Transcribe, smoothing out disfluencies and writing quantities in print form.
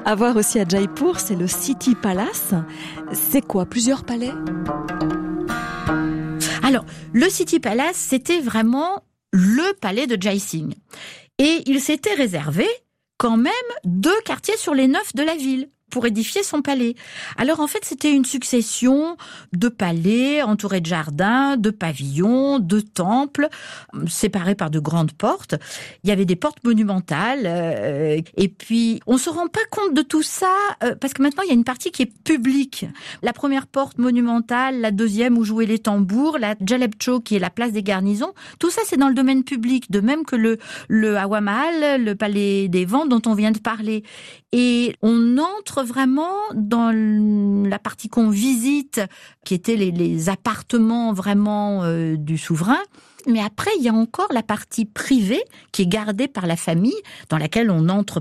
À voir aussi à Jaipur, c'est le City Palace. C'est quoi, plusieurs palais ? Alors, le City Palace, c'était vraiment le palais de Jai Singh. Et il s'était réservé quand même 2 quartiers sur les 9 de la ville pour édifier son palais. Alors en fait, c'était une succession de palais entourés de jardins, de pavillons, de temples, séparés par de grandes portes. Il y avait des portes monumentales. Et puis, on se rend pas compte de tout ça parce que maintenant, il y a une partie qui est publique. La première porte monumentale, la deuxième où jouaient les tambours, la Jaleb Chowk qui est la place des garnisons. Tout ça, c'est dans le domaine public, de même que le Hawa Mahal, le palais des vents dont on vient de parler. Et on entre vraiment dans la partie qu'on visite, qui étaient les appartements vraiment du souverain. Mais après, il y a encore la partie privée qui est gardée par la famille, dans laquelle on entre